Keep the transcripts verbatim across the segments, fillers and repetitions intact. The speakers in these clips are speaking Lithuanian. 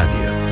radijas.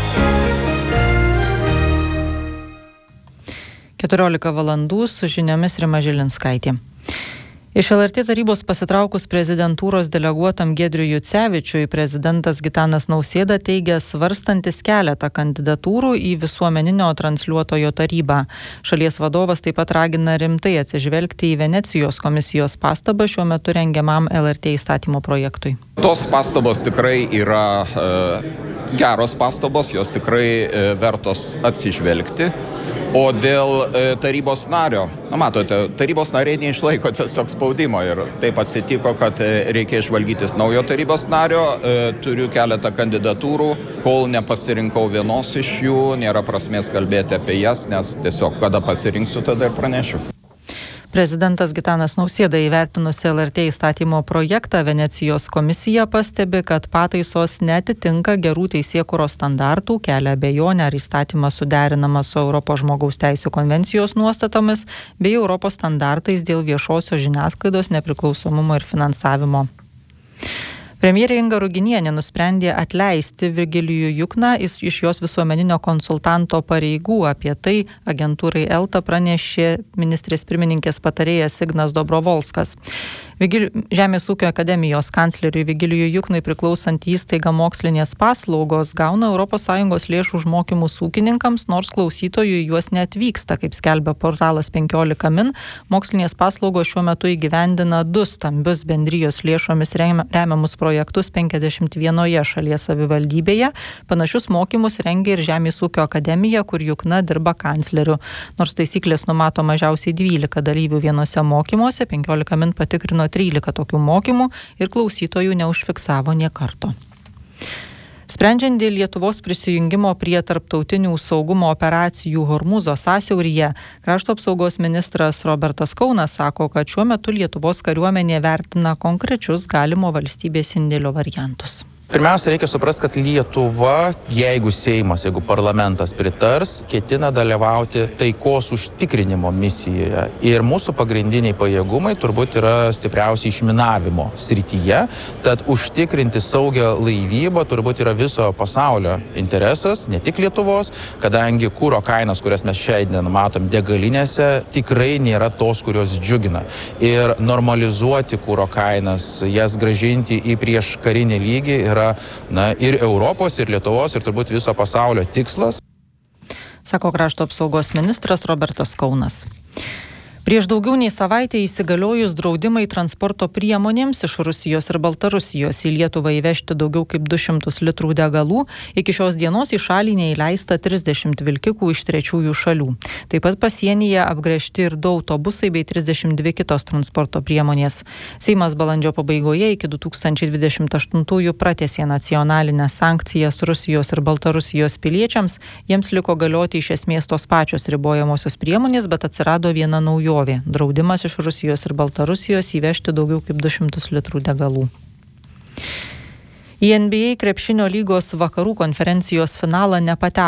keturiolika valandų su žiniomis Rima Žilinskaitė. Iš L R T tarybos pasitraukus prezidentūros deleguotam Giedriui Jucevičiui, prezidentas Gitanas Nausėda teigia svarstantis keletą kandidatūrų į visuomeninio transliuotojo tarybą. Šalies vadovas taip pat ragina rimtai atsižvelgti į Venecijos komisijos pastabą šiuo metu rengiamam L R T įstatymo projektui. Tos pastabos tikrai yra e, geros pastabos, jos tikrai e, vertos atsižvelgti. O dėl e, tarybos nario, na matote, tarybos nariai neišlaiko tiesiog spaudimo ir taip atsitiko, kad e, reikia išvalgytis naujo tarybos nario. E, turiu keletą kandidatūrų, kol nepasirinkau vienos iš jų, nėra prasmės kalbėti apie jas, nes tiesiog kada pasirinksiu, tada ir pranešiu. Prezidentas Gitanas Nausėda įvertinus L R T įstatymo projektą, Venecijos komisija pastebi, kad pataisos neatitinka gerų teisėkūros standartų, kelia abejonę, ar įstatymas suderinamas su Europos žmogaus teisių konvencijos nuostatomis bei Europos standartais dėl viešosios žiniasklaidos nepriklausomumo ir finansavimo. Premjerė Inga Ruginienė nusprendė atleisti Virgilijų Jukną iš jos visuomeninio konsultanto pareigų. Apie tai agentūrai Elta pranešė ministrės pirmininkės patarėjas Ignas Dobrovolskas. Vigil... Žemės ūkio akademijos kancleriui Vigilijui Juknai priklausant įstaiga Mokslinės paslaugos gauna Europos Sąjungos lėšų už mokymus ūkininkams, nors klausytojų juos neatvyksta, kaip skelbia portalas penkiolika min. Mokslinės paslaugos šiuo metu įgyvendina du stambius bendrijos lėšomis remiamus projektus penkiasdešimt vienoje šalies savivaldybėje. Panašius mokymus rengia ir Žemės ūkio akademija, kur Jukna dirba kancleriu. Nors taisyklės numato mažiausiai dvylika dalyvių vienose mokymuose, penkiolika min patikrino trylika tokių mokymų ir klausytojų neužfiksavo nė karto. Sprendžiant dėl Lietuvos prisijungimo prie tarptautinių saugumo operacijų Hormūzo sąsiauryje, krašto apsaugos ministras Robertas Kaunas sako, kad šiuo metu Lietuvos kariuomenė vertina konkrečius galimo valstybės indėlio variantus. Pirmiausia, reikia suprasti, kad Lietuva, jeigu Seimas, jeigu parlamentas pritars, ketina dalyvauti taikos užtikrinimo misijoje. Ir mūsų pagrindiniai pajėgumai turbūt yra stipriausiai išminavimo srityje. Tad užtikrinti saugią laivybą turbūt yra viso pasaulio interesas, ne tik Lietuvos, kadangi kuro kainos, kurias mes šiandien matom degalinėse, tikrai nėra tos, kurios džiugina. Ir normalizuoti kuro kainas, jas grąžinti į prieš karinį lygį yra na, ir Europos, ir Lietuvos, ir turbūt viso pasaulio tikslas. Sako krašto apsaugos ministras Robertas Kaunas. Prieš daugiau nei savaitę įsigaliojus draudimai transporto priemonėms iš Rusijos ir Baltarusijos į Lietuvą įvežti daugiau kaip du šimtus litrų degalų, iki šios dienos į šalį neįleista trisdešimt vilkikų iš trečiųjų šalių. Taip pat pasienyje apgręžti ir du autobusai bei trisdešimt dvi kitos transporto priemonės. Seimas balandžio pabaigoje iki du tūkstančiai dvidešimt aštuntųjų pratęsė nacionalinės sankcijas Rusijos ir Baltarusijos piliečiams. Jiems liko galioti iš esmės tos pačios ribojamosios priemonės, bet atsirado viena naujovė. Draudimas iš Rusijos ir Baltarusijos įvežti daugiau kaip du šimtus litrų degalų. Į N B A krepšinio lygos vakarų konferencijos finalą nepateko